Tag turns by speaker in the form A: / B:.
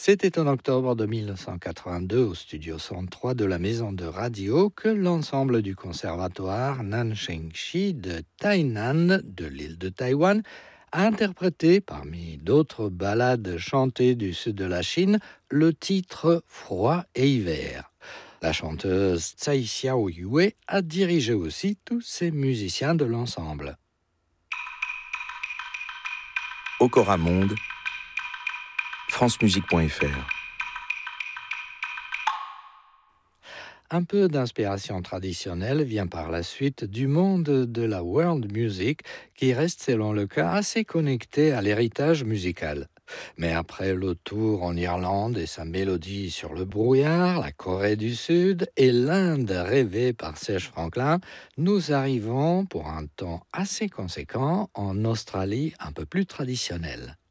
A: C'était en octobre de 1982 au studio 103 de la maison de radio que l'ensemble du conservatoire Nanshengshi de Tainan de l'île de Taïwan a interprété, parmi d'autres ballades chantées du sud de la Chine, le titre Froid et hiver. La chanteuse Tsai Xiaoyue a dirigé aussi tous ces musiciens de l'ensemble.
B: Okora Monde, francemusique.fr.
A: Un peu d'inspiration traditionnelle vient par la suite du monde de la world music qui reste selon le cas assez connecté à l'héritage musical. Mais après le tour en Irlande et sa mélodie sur le brouillard, la Corée du Sud et l'Inde rêvée par Serge Franklin, nous arrivons pour un temps assez conséquent en Australie un peu plus traditionnelle.